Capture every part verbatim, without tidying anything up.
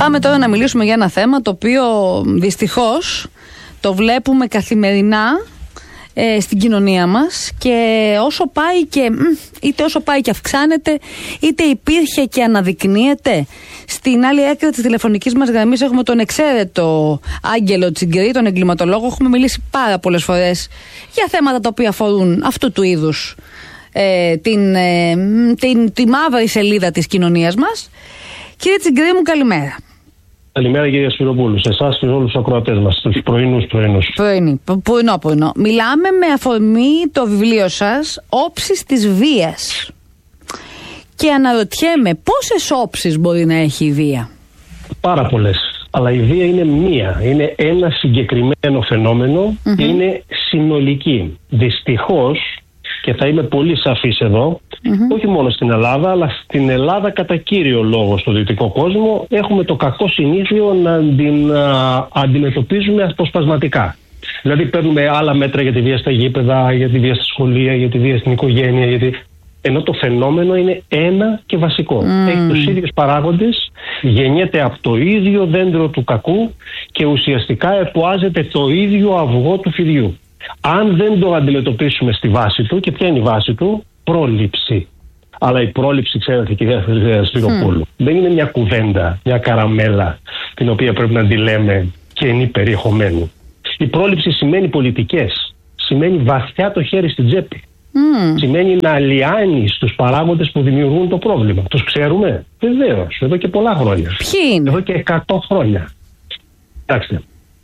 Πάμε τώρα να μιλήσουμε για ένα θέμα το οποίο δυστυχώς το βλέπουμε καθημερινά ε, στην κοινωνία μας, και όσο πάει και είτε όσο πάει και αυξάνεται, είτε υπήρχε και αναδεικνύεται. Στην άλλη άκρη της τηλεφωνικής μας γραμμής έχουμε τον εξαίρετο Άγγελο Τσιγκρή, τον εγκληματολόγο. Έχουμε μιλήσει πάρα πολλές φορές για θέματα τα οποία αφορούν αυτού του είδους ε, την, ε, την, τη μαύρη σελίδα της κοινωνίας μας. Κύριε Τσιγκρή μου, καλημέρα. Καλημέρα κυρία Σπυροπούλου, σε εσάς και σε όλους τους ακροατές μας, τους πρωινούς πρωινούς. Πρωινή, πρωινό, πρωινό. Μιλάμε με αφορμή το βιβλίο σας, «Όψεις της βίας». Και αναρωτιέμαι πόσες όψεις μπορεί να έχει η βία. Πάρα πολλές. Αλλά η βία είναι μία. Είναι ένα συγκεκριμένο φαινόμενο. Mm-hmm. Είναι συνολική. Δυστυχώς, και θα είμαι πολύ σαφής εδώ, mm-hmm. όχι μόνο στην Ελλάδα, αλλά στην Ελλάδα κατά κύριο λόγο στο δυτικό κόσμο, έχουμε το κακό συνήθειο να την α, αντιμετωπίζουμε αποσπασματικά. Δηλαδή παίρνουμε άλλα μέτρα για τη βία στα γήπεδα, για τη βία στα σχολεία, για τη βία στην οικογένεια, γιατί... ενώ το φαινόμενο είναι ένα και βασικό. Mm. Έχει τους ίδιους παράγοντες, γεννιέται από το ίδιο δέντρο του κακού και ουσιαστικά εποάζεται το ίδιο αυγό του φιδιού. Αν δεν το αντιμετωπίσουμε στη βάση του, και ποια είναι η βάση του? Πρόληψη. Αλλά η πρόληψη, ξέρετε κυρία Σπυροπούλου, mm. δεν είναι μια κουβέντα, μια καραμέλα την οποία πρέπει να τη λέμε κενή περιεχομένου. Η πρόληψη σημαίνει πολιτικές, σημαίνει βαθιά το χέρι στην τσέπη. Mm. Σημαίνει να λιάνεις τους παράγοντες που δημιουργούν το πρόβλημα. Τους ξέρουμε? Βεβαίως, εδώ και πολλά χρόνια. Ποιοι είναι? Εδώ και εκατό χρόνια. Κοιτάξτε,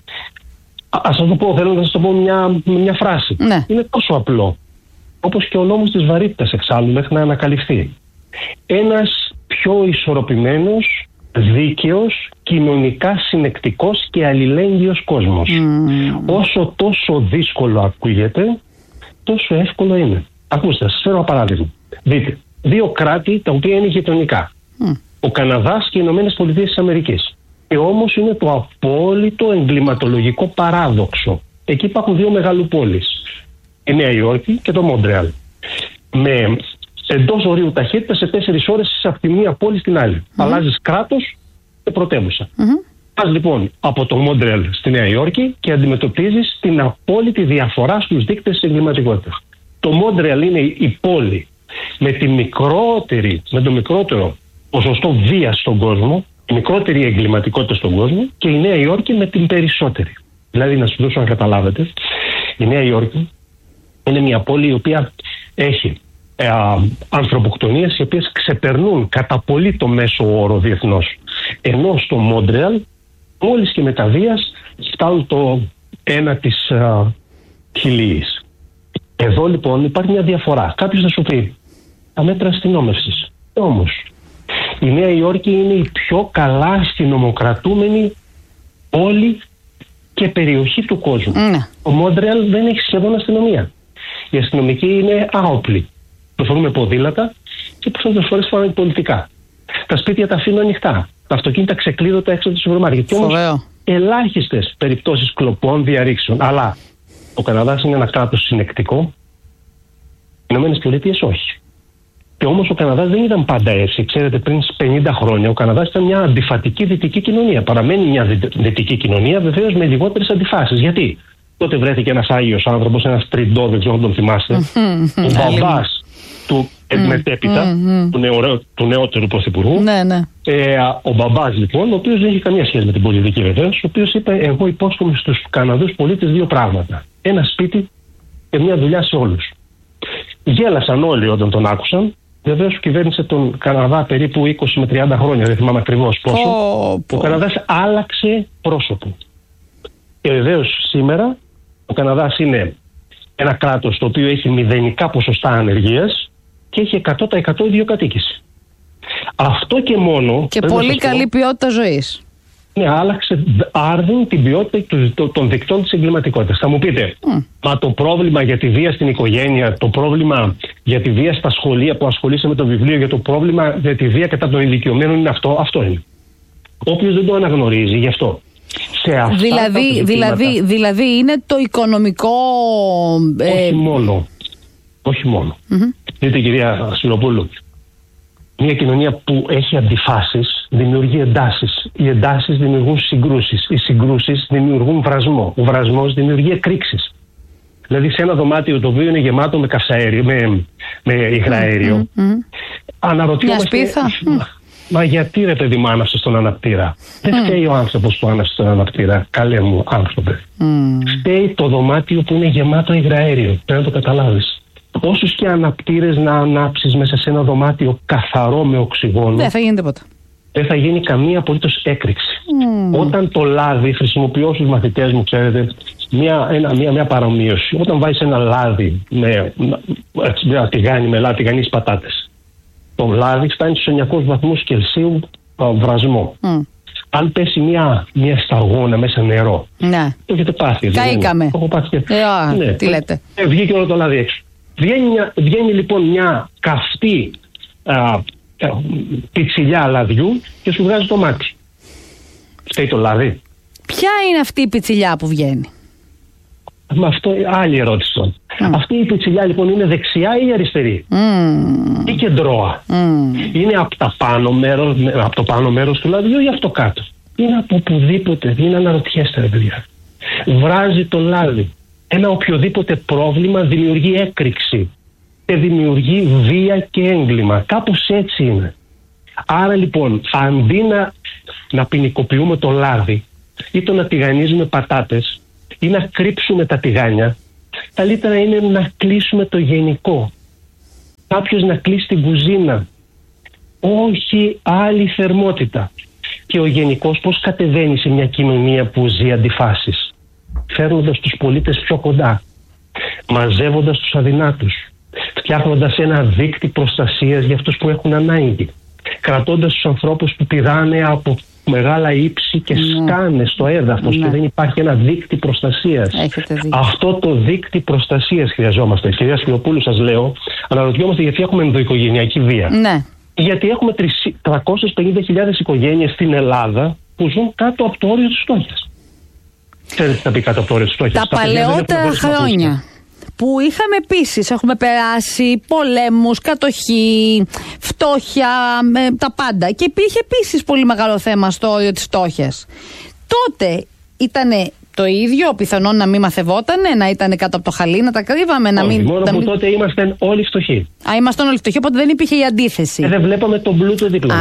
ας σας το πω, θέλω να σας το πω μια, μια φράση. Ναι. Είναι τόσο απλό, όπως και ο νόμος της βαρύτητας εξάλλου μέχρι να ανακαλυφθεί. Ένας πιο ισορροπημένος, δίκαιος, κοινωνικά συνεκτικός και αλληλέγγυος κόσμος. Mm. Όσο τόσο δύσκολο ακούγεται, τόσο εύκολο είναι. Ακούστε, σας φέρω ένα παράδειγμα. Δείτε, δύο κράτη τα οποία είναι γειτονικά. Mm. Ο Καναδάς και οι Ηνωμένες Πολιτείες της Αμερικής. Και όμως είναι το απόλυτο εγκληματολογικό παράδοξο. Εκεί υπάρχουν δύο μεγαλοπόλεις. Η Νέα Υόρκη και το Μόντρεαλ. Με εντός ορίου ταχύτητα σε τέσσερις ώρες είσαι από τη μία πόλη στην άλλη. Mm. Αλλάζεις κράτος και πρωτεύουσα. Mm-hmm. Πας λοιπόν από το Μόντρεαλ στη Νέα Υόρκη και αντιμετωπίζεις την απόλυτη διαφορά στους δείκτες της εγκληματικότητας. Το Μόντρεαλ είναι η πόλη με, τη μικρότερη, με το μικρότερο ποσοστό βίας στον κόσμο, η μικρότερη εγκληματικότητα στον κόσμο, και η Νέα Υόρκη με την περισσότερη. Δηλαδή, να σας δώσω να καταλάβετε, η Νέα Υόρκη είναι μια πόλη η οποία έχει ε, ανθρωποκτονίες οι οποίες ξεπερνούν κατά πολύ το μέσο όρο διεθνώς. Ενώ στο Μόντρεαλ μόλις και με τα βίας φτάνουν το ένα της uh, χιλίης. Εδώ λοιπόν υπάρχει μια διαφορά. Κάποιος θα σου πει τα μέτρα αστυνόμευσης. Όμως η Νέα Υόρκη είναι η πιο καλά αστυνομοκρατούμενη πόλη και περιοχή του κόσμου. Mm. Ο Μόντρεαλ δεν έχει σχεδόν αστυνομία. Οι αστυνομικοί είναι άοπλοι. Προφορούν με ποδήλατα και περισσότερες φορές φοράνε πολιτικά. Τα σπίτια τα αφήνουν ανοιχτά. Τα αυτοκίνητα ξεκλείδωτα έξω από το σούπερ μάρκετ. Και όμως ελάχιστες περιπτώσεις κλοπών, διαρρήξεων. Αλλά ο Καναδάς είναι ένα κράτος συνεκτικό. Οι Ηνωμένες Πολιτείες όχι. Και όμως ο Καναδάς δεν ήταν πάντα έτσι. Ξέρετε, πριν πενήντα χρόνια ο Καναδάς ήταν μια αντιφατική δυτική κοινωνία. Παραμένει μια δυτική κοινωνία, βεβαίως με λιγότερες αντιφάσεις. Γιατί? Τότε βρέθηκε ένας Άγιος άνθρωπος, ένας Τριντό, δεν ξέρω αν τον θυμάστε. Ο μπαμπάς του μετέπειτα, mm-hmm. του, νεωρέ, του νεότερου πρωθυπουργού. Ναι, ναι. Ε, ο μπαμπάς λοιπόν, ο οποίος δεν είχε καμία σχέση με την πολιτική βεβαίως, ο οποίος είπε: εγώ υπόσχομαι στους Καναδούς πολίτες δύο πράγματα. Ένα σπίτι και μια δουλειά σε όλους. Γέλασαν όλοι όταν τον άκουσαν. Βεβαίως κυβέρνησε τον Καναδά περίπου είκοσι με τριάντα χρόνια, δεν θυμάμαι ακριβώς πόσο. Oh, oh. Ο Καναδάς άλλαξε πρόσωπο. Και βεβαίως σήμερα ο Καναδάς είναι ένα κράτος το οποίο έχει μηδενικά ποσοστά ανεργίας και έχει εκατό τοις εκατό ιδιοκατοίκηση. Αυτό και μόνο... Και πολύ καλή ποιότητα ζωής. Ναι, άλλαξε άρδιν την ποιότητα των δικτών της εγκληματικότητας. Θα μου πείτε, mm. μα το πρόβλημα για τη βία στην οικογένεια, το πρόβλημα για τη βία στα σχολεία που ασχολείσαι με το βιβλίο, για το πρόβλημα για τη βία κατά των ηλικιωμένων είναι αυτό, αυτό είναι. Όποιος δεν το αναγνωρίζει, γι' αυτό. Σε αυτά δηλαδή, τα δηλαδή, δηλαδή είναι το οικονομικό... Ε... Όχι μόνο. Όχι μόνο. Mm-hmm. Δείτε κυρία Σπυροπούλου, Μια κοινωνία που έχει αντιφάσεις δημιουργεί εντάσεις. Οι εντάσεις δημιουργούν συγκρούσεις. Οι συγκρούσεις δημιουργούν βρασμό. Ο βρασμός δημιουργεί εκρήξεις. Δηλαδή σε ένα δωμάτιο το οποίο είναι γεμάτο με καυσαέριο, με, με υγραέριο, mm, mm, mm. αναρωτιόμαστε... Μια σπίθα. Μα, μα γιατί ρε παιδί μου άναψε στον αναπτήρα. Mm. Δεν φταίει ο άνθρωπος που άναψε στον αναπτήρα. Καλέ μου άνθρωπε. Mm. Φταίει το δωμάτιο που είναι γεμάτο υγραέριο. Πρέπει να το καταλάβεις. Όσους και αναπτήρες να ανάψεις μέσα σε ένα δωμάτιο καθαρό με οξυγόνο, δεν θα γίνει τίποτα. Δεν θα γίνει καμία απολύτως έκρηξη. Mm. Όταν το λάδι, χρησιμοποιώ στους μαθητές μου, ξέρετε, μια, ένα, μια, μια παρομοίωση. Όταν βάζεις ένα λάδι με μια τηγάνι, με λάδι, τηγανείς πατάτες, το λάδι φτάνει στους εννιακόσιους βαθμούς Κελσίου βρασμό. Mm. Αν πέσει μια, μια σταγόνα μέσα νερό, ναι. Το έχετε πάθει. Καήκαμε. Ε, ναι. Τι λέτε. Ε, βγήκε όλο το λάδι έξω. Βγαίνει, βγαίνει λοιπόν μια καυτή α, α, πιτσιλιά λαδιού και σου βγάζει το μάτι. Φταίει το λάδι. Ποια είναι αυτή η πιτσιλιά που βγαίνει? Με αυτό άλλη ερώτηση. Mm. Αυτή η πιτσιλιά λοιπόν είναι δεξιά ή αριστερή? Mm. Ή κεντρώα? Mm. Είναι από, τα πάνω μέρος, από το πάνω μέρος του λαδιού ή από το κάτω? Είναι από οπουδήποτε. Είναι αναρωτιέστε ρε παιδιά. Βράζει το λάδι. Ένα οποιοδήποτε πρόβλημα δημιουργεί έκρηξη και δημιουργεί βία και έγκλημα. Κάπως έτσι είναι. Άρα λοιπόν, αντί να, να ποινικοποιούμε το λάδι ή το να τηγανίζουμε πατάτες ή να κρύψουμε τα τηγάνια, καλύτερα είναι να κλείσουμε το γενικό. Κάποιος να κλείσει την κουζίνα. Όχι άλλη θερμότητα. Και ο γενικός πώς κατεβαίνει σε μια κοινωνία που ζει αντιφάσεις? Φέρνοντας τους πολίτες πιο κοντά, μαζεύοντας τους αδυνάτους, φτιάχνοντας ένα δίκτυ προστασίας για αυτούς που έχουν ανάγκη, κρατώντας τους ανθρώπους που πηδάνε από μεγάλα ύψη και ναι. σκάνε στο έδαφος ναι. και δεν υπάρχει ένα δίκτυ προστασίας. Αυτό το δίκτυ προστασίας χρειαζόμαστε. Κυρία Σπυροπούλου, σας λέω, αναρωτιόμαστε γιατί έχουμε ενδοοικογενειακή βία. Ναι. Γιατί έχουμε τριακόσιες πενήντα χιλιάδες οικογένειες στην Ελλάδα που ζουν κάτω από το όριο της φτώχειας. Ξέρετε τι θα πει κάτω από το όριο της φτώχειας? Τα παλαιότερα χρόνια που είχαμε επίσης, έχουμε περάσει πολέμους, κατοχή, φτώχεια, ε, τα πάντα. Και υπήρχε επίσης πολύ μεγάλο θέμα στο όριο της φτώχειας. Τότε ήτανε το ίδιο, πιθανόν να μην μαθευότανε, να ήταν κάτω από το χαλί, να τα κρύβαμε, να Όχι, μην. Μόνο να που μην... τότε ήμασταν όλοι φτωχοί. Α, ήμασταν όλοι φτωχοί, οπότε δεν υπήρχε η αντίθεση. Ε, δεν βλέπαμε τον πλούτο δίπλα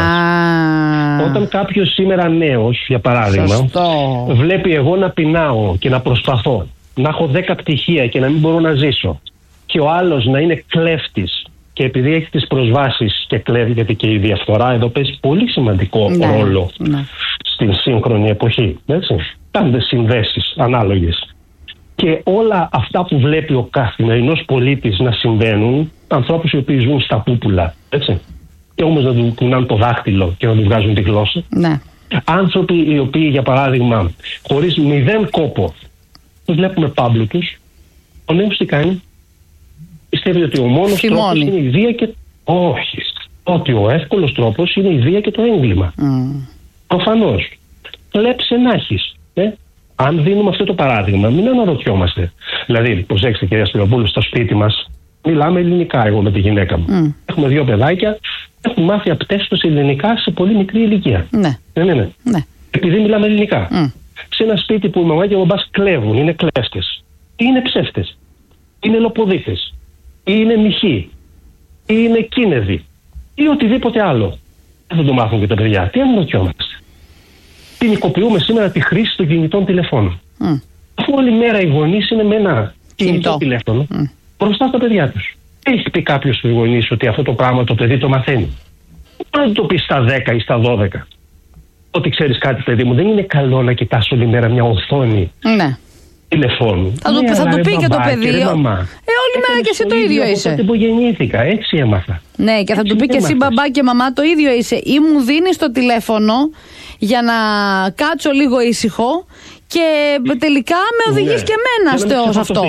μας. Όταν κάποιος σήμερα νέος, για παράδειγμα, Σωστό. βλέπει εγώ να πεινάω και να προσπαθώ, να έχω δέκα πτυχία και να μην μπορώ να ζήσω, και ο άλλος να είναι κλέφτης και επειδή έχει τις προσβάσεις και κλέβει, γιατί και η διαφθορά εδώ παίζει πολύ σημαντικό ναι, ρόλο ναι. στην σύγχρονη εποχή. Έτσι. Κάντε συνδέσεις ανάλογες. Και όλα αυτά που βλέπει ο καθημερινός πολίτης να συμβαίνουν, ανθρώπους οι οποίοι ζουν στα πούπουλα, έτσι, και όμως να του κουνάνε το δάχτυλο και να του βγάζουν τη γλώσσα. Ναι. Άνθρωποι οι οποίοι, για παράδειγμα, χωρίς μηδέν κόπο, τους βλέπουμε πάμπλουτους, ο νέος τι κάνει? Πιστεύει ότι ο μόνος Φημώνει. τρόπος είναι η βία και... Όχι. Ότι ο εύκολος τρόπος είναι η βία και το έγκλημα. Mm. Προφανώς. Κλέψε να έχεις. Ε? Αν δίνουμε αυτό το παράδειγμα, μην αναρωτιόμαστε. Δηλαδή, προσέξτε κυρία Σπυροπούλου, στο σπίτι μας μιλάμε ελληνικά εγώ με τη γυναίκα μου. Mm. Έχουμε δύο παιδάκια, έχουν μάθει απτέστος ελληνικά σε πολύ μικρή ηλικία. Ναι. Δεν είναι. Ναι. Επειδή μιλάμε ελληνικά. Mm. Σε ένα σπίτι που η μαμά και ο μπαμπάς κλέβουν, είναι κλέφτες. Ή είναι ψεύτες. Είναι λοποδίτες. Ή είναι μοιχοί. Ή είναι κίνεδοι. Ή οτιδήποτε άλλο. Δεν θα το μάθουν και τα παιδιά. Τι αναρωτιόμαστε? Ποινικοποιούμε σήμερα τη χρήση των κινητών τηλεφώνων. Mm. Αφού όλη μέρα οι γονείς είναι με ένα κινητό τηλέφωνο mm. μπροστά στα παιδιά τους. Έχει πει κάποιος στους γονείς ότι αυτό το πράγμα το παιδί το μαθαίνει? Δεν να το πει στα δέκα ή στα δώδεκα. Ότι ξέρεις κάτι, παιδί μου, δεν είναι καλό να κοιτάς όλη μέρα μια οθόνη ναι. τηλεφώνου. Θα, ναι, το, θα του πει και το παιδί. Ε, όλη μέρα και εσύ το ίδιο είσαι. Από που γεννήθηκα, έτσι έμαθα. Ναι, και θα του πει και εσύ, μπαμπά και μαμά, το ίδιο είσαι. Ή μου δίνεις το τηλέφωνο για να κάτσω λίγο ήσυχο και τελικά με οδηγείς ναι. και εμένα στο, σε αυτό.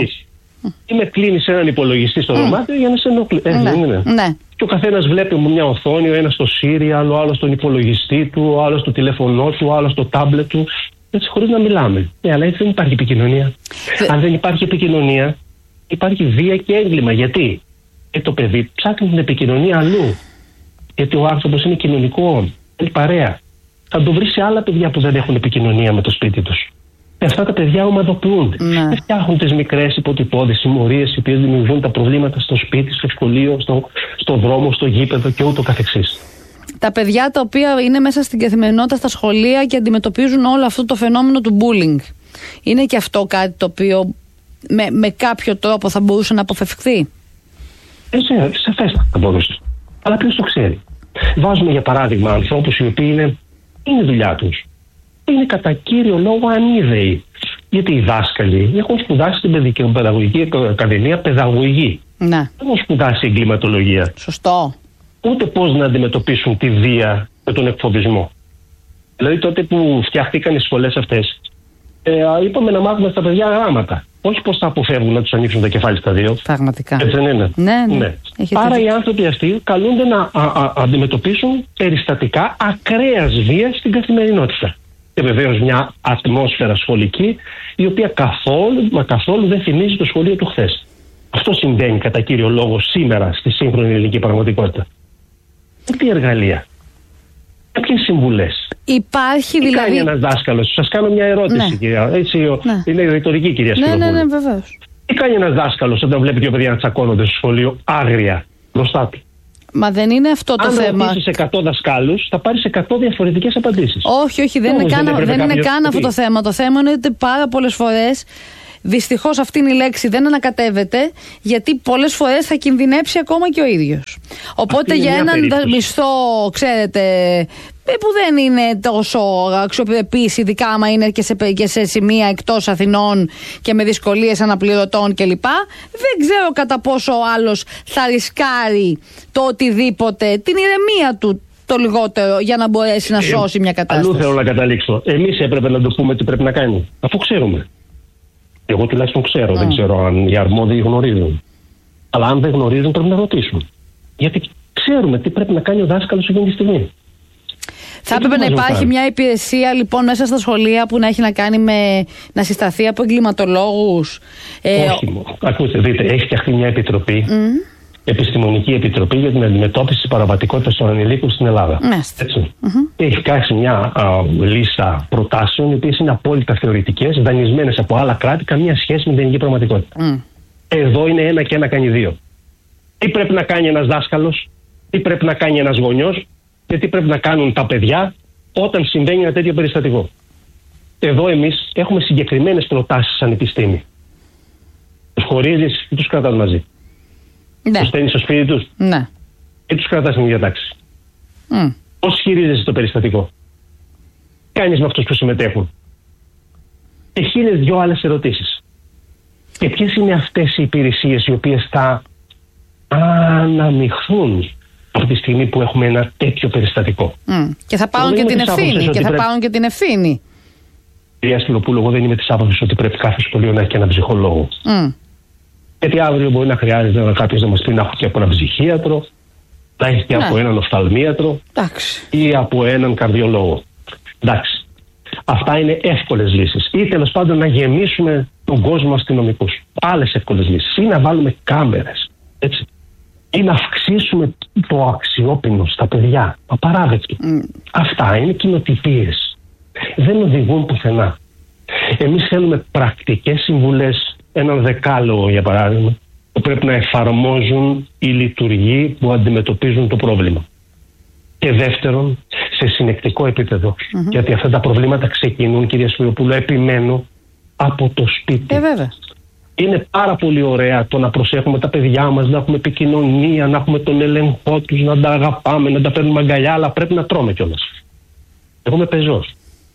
Ή με κλείνεις έναν υπολογιστή στο mm. δωμάτιο για να σε ενοχλήσει. Ε, ναι. ναι. ναι. Και ο καθένας βλέπει μια οθόνη, ο ένας στο σύριαλ, ο άλλος στον υπολογιστή του, ο άλλος στο τηλέφωνό του, ο άλλος στο τάμπλετ του. Έτσι χωρίς να μιλάμε. Ναι, αλλά έτσι δεν υπάρχει επικοινωνία. Θε... Αν δεν υπάρχει επικοινωνία, υπάρχει βία και έγκλημα. Γιατί? Ε, το παιδί ψάχνει την επικοινωνία αλλού. Γιατί ο άνθρωπος είναι κοινωνικό, είναι παρέα. Θα το βρει σε άλλα παιδιά που δεν έχουν επικοινωνία με το σπίτι τους. Και αυτά τα παιδιά ομαδοποιούνται. Ναι. Δεν φτιάχνουν τις μικρές υποτυπώδεις συμμορίες οι οποίες δημιουργούν τα προβλήματα στο σπίτι, στο σχολείο, στο, στο δρόμο, στο γήπεδο και ούτω καθεξής. Τα παιδιά τα οποία είναι μέσα στην καθημερινότητα στα σχολεία και αντιμετωπίζουν όλο αυτό το φαινόμενο του bullying. Είναι και αυτό κάτι το οποίο με, με κάποιο τρόπο θα μπορούσε να αποφευχθεί. Έτσι, σαφέστα θα μπορούσε. Αλλά ποιος το ξέρει. Βάζουμε για παράδειγμα ανθρώπους οι οποίοι είναι, είναι δουλειά τους. Είναι κατά κύριο λόγο ανίδεοι. Γιατί οι δάσκαλοι έχουν σπουδάσει στην Παιδαγωγική Ακαδημία παιδαγωγική. Ναι. Δεν έχουν σπουδάσει εγκληματολογία. Σωστό. Ούτε πώς να αντιμετωπίσουν τη βία και τον εκφοβισμό. Δηλαδή τότε που φτιάχτηκαν οι σχολές αυτές, ε, είπαμε να μάθουμε στα παιδιά γράμματα. Όχι πώς θα αποφεύγουν να τους ανοίξουν τα κεφάλια στα δύο. Πραγματικά. Έτσι δεν είναι. Ναι, ναι. ναι. Άρα οι άνθρωποι αυτοί καλούνται να α, α, αντιμετωπίσουν περιστατικά ακραίας βίας στην καθημερινότητα. Και βεβαίως μια ατμόσφαιρα σχολική η οποία καθόλου, μα καθόλου δεν θυμίζει το σχολείο του χθες. Αυτό συμβαίνει κατά κύριο λόγο σήμερα στη σύγχρονη ελληνική πραγματικότητα. Τι εργαλεία, ποιες συμβουλές. Υπάρχει τι δηλαδή. κάνει ένας δάσκαλος, σας κάνω μια ερώτηση, ναι. κυρία. Έτσι, ναι. Είναι ρητορική, κυρία ναι, Σπυροπούλου. Ναι, ναι, βεβαίως. Τι κάνει ένας δάσκαλος όταν βλέπει δύο παιδιά να τσακώνονται στο σχολείο άγρια μπροστά του? Μα δεν είναι αυτό το Αν θέμα. Αν ρωτήσεις εκατό δασκάλους, θα πάρεις εκατό διαφορετικές απαντήσεις. Όχι, όχι, δεν, είναι καν, δεν, δεν είναι καν αυτό το θέμα. Το θέμα είναι ότι πάρα πολλές φορές, δυστυχώς αυτή είναι η λέξη, δεν ανακατεύεται, γιατί πολλές φορές θα κινδυνέψει ακόμα και ο ίδιος. Οπότε για έναν περίπτωση. Μισθό, ξέρετε, που δεν είναι τόσο αξιοπρεπής, ειδικά άμα είναι και σε, και σε σημεία εκτός Αθηνών και με δυσκολίες αναπληρωτών κλπ. Δεν ξέρω κατά πόσο ο άλλος θα ρισκάρει το οτιδήποτε, την ηρεμία του το λιγότερο, για να μπορέσει να σώσει μια κατάσταση. Αλλού θέλω να καταλήξω. Εμείς έπρεπε να το πούμε τι πρέπει να κάνει, αφού ξέρουμε. Εγώ τουλάχιστον ξέρω, mm. δεν ξέρω αν οι αρμόδιοι γνωρίζουν. Αλλά αν δεν γνωρίζουν πρέπει να ρωτήσουν. Γιατί ξέρουμε τι πρέπει να κάνει ο δάσκαλος εκείνη τη στιγμή. Θα έπρεπε να υπάρχει κάνει. μια υπηρεσία λοιπόν μέσα στα σχολεία που να έχει να κάνει με να συσταθεί από εγκληματολόγους. Όχι, ε, ακούστε, δείτε, έχει φτιαχτεί μια επιτροπή, mm. επιστημονική επιτροπή για την αντιμετώπιση της παραβατικότητας των ανηλίκων στην Ελλάδα. Έτσι. Mm-hmm. Έχει κάνει μια α, λίστα προτάσεων, οι οποίες είναι απόλυτα θεωρητικές, δανεισμένες από άλλα κράτη, καμία σχέση με την ελληνική πραγματικότητα. Mm. Εδώ είναι ένα και ένα κάνει δύο. Τι πρέπει να κάνει ένας δάσκαλος, τι πρέπει να κάνει ένας γονιός και τι πρέπει να κάνουν τα παιδιά όταν συμβαίνει ένα τέτοιο περιστατικό. Εδώ εμείς έχουμε συγκεκριμένες προτάσεις σαν επιστήμη. Τους χωρίζεις ή τους κρατάς μαζί? Ναι. Τους στέλνεις στο σπίτι τους? Ναι. Ή τους κρατάς στην ίδια τάξη? Mm. Πώς χειρίζεσαι το περιστατικό? Τι κάνεις με αυτούς που συμμετέχουν? Και χίλιες δυο άλλες ερωτήσεις. Και ποιες είναι αυτές οι υπηρεσίες οι οποίες θα αναμειχθούν από τη στιγμή που έχουμε ένα τέτοιο περιστατικό? Mm. Και θα πάρουν και την ευθύνη. Και θα πρέπει... πάρουν και την ευθύνη. Κυρία Σπυροπούλου, εγώ δεν είμαι της άποψης ότι πρέπει κάθε σχολείο να έχει και έναν ψυχολόγο. Mm. Γιατί αύριο μπορεί να χρειάζεται κάποιος να μας πει να έχω και από έναν ψυχίατρο, να έχει και ναι. από έναν οφθαλμίατρο ή από έναν καρδιολόγο. Εντάξει. Αυτά είναι εύκολες λύσεις. Ή τέλος πάντων να γεμίσουμε τον κόσμο αστυνομικούς. Άλλες εύκολες λύσεις. Ή να βάλουμε κάμερες. Έτσι. Ή να αυξήσουμε το αξιόπινο στα παιδιά. Απαράδεκτο. Mm. Αυτά είναι κοινοτυπίες. Δεν οδηγούν πουθενά. Εμείς θέλουμε πρακτικές συμβουλές, έναν δεκάλογο για παράδειγμα, που πρέπει να εφαρμόζουν οι λειτουργοί που αντιμετωπίζουν το πρόβλημα. Και δεύτερον, σε συνεκτικό επίπεδο. Mm-hmm. Γιατί αυτά τα προβλήματα ξεκινούν, κυρία Σπυροπούλου, επιμένω, από το σπίτι. Ε, βέβαια. Είναι πάρα πολύ ωραία το να προσέχουμε τα παιδιά μας, να έχουμε επικοινωνία, να έχουμε τον έλεγχό τους, να τα αγαπάμε, να τα παίρνουμε αγκαλιά, αλλά πρέπει να τρώμε κιόλας. Εγώ είμαι πεζός.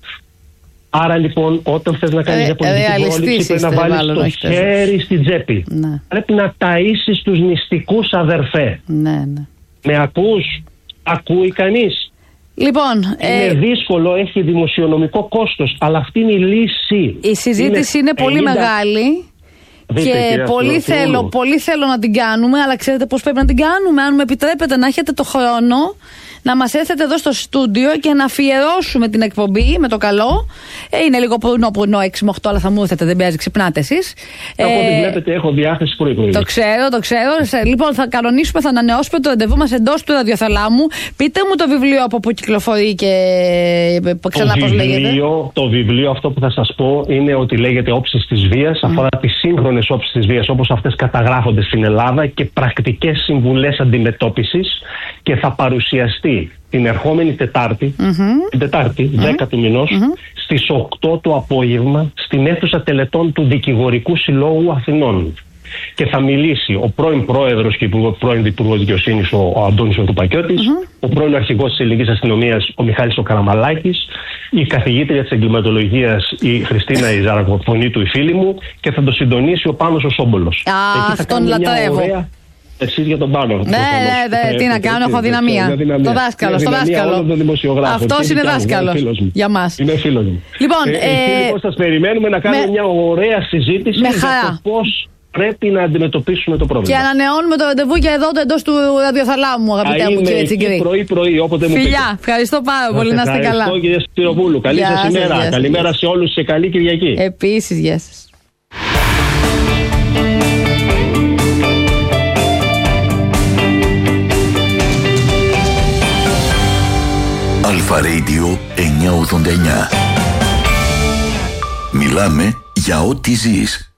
Άρα λοιπόν, όταν θες να κάνεις μια πολιτική πρόληψη, πρέπει να βάλεις το χέρι στην τσέπη. Ναι. Πρέπει να ταΐσεις τους νηστικούς, αδερφέ. Ναι, ναι. Με ακούς? Ακούει κανείς? Λοιπόν, είναι ε... δύσκολο, έχει δημοσιονομικό κόστος, αλλά αυτή είναι η λύση. Η συζήτηση είναι, είναι πολύ ενενήντα... μεγάλη. Δείτε, και πολύ θέλω, πολύ θέλω να την κάνουμε, αλλά ξέρετε πώς πρέπει να την κάνουμε? Αν μου επιτρέπετε να έχετε το χρόνο να μας έρθετε εδώ στο στούντιο και να αφιερώσουμε την εκπομπή με το καλό. Ε, είναι λίγο πρωινό, πρωινό έξι με οκτώ, αλλά θα μου έρθετε, δεν πειράζει, ξυπνάτε εσείς. Από ό,τι ε, βλέπετε, έχω διάθεση πρωί-πρωί. Το ξέρω, το ξέρω. Λοιπόν, θα κανονίσουμε, θα ανανεώσουμε το ραντεβού μας εντός του ραδιοθαλάμου. Πείτε μου το βιβλίο από πού κυκλοφορεί και ξανά πώς λέγεται. Το βιβλίο, αυτό που θα σας πω, είναι ότι λέγεται Όψεις της Βίας. Mm. Αφορά τις σύγχρονες όψεις της βίας, όπως αυτές καταγράφονται στην Ελλάδα και πρακτικές συμβουλές αντιμετώπισης, και θα παρουσιαστεί την ερχόμενη Τετάρτη, mm-hmm. την Τετάρτη, mm-hmm. δέκα του μηνός, mm-hmm. στις οκτώ το απόγευμα, στην αίθουσα τελετών του Δικηγορικού Συλλόγου Αθηνών. Και θα μιλήσει ο πρώην πρόεδρος και υπουργό, πρώην υπουργός δικαιοσύνης, ο, ο Αντώνης Ορτουπακιώτης, mm-hmm. ο πρώην αρχηγός της ελληνικής αστυνομίας, ο Μιχάλης ο Καραμαλάκης, η καθηγήτρια της εγκληματολογίας, η Χριστίνα η Ζαρακοφωνή του, η φίλη μου, και θα το συντονίσει ο Πάνος ο Σόμπολος. Α, αυτόν λατρεύω. Εσείς για τον Πάνο. Ναι, ναι, ναι, τι να κάνω, έχω δυναμία. Το δάσκαλο, στο δάσκαλο. Αυτός είναι δάσκαλος για μας. Είναι φίλος μου. Λοιπόν, λοιπόν, σας περιμένουμε να κάνουμε μια ωραία συζήτηση για το πώς πρέπει να αντιμετωπίσουμε το πρόβλημα. Και ανανεώνουμε το ραντεβού για εδώ εντός του ραδιοθαλάμου, αγαπητέ μου κύριε Τσιγκρή. Πρωί-πρωί, όποτε μου πείτε. Φιλιά, ευχαριστώ πάρα πολύ, να είστε καλά. Ευχαριστώ κύριε Σπυροπούλου. Καλή σας ημέρα. Καλημέρα σε όλους και καλή Κυριακή. Επίσης, γεια σας. Αλφα Radio εννιακόσια ογδόντα εννιά. Μιλάμε για ό,τι ζεις.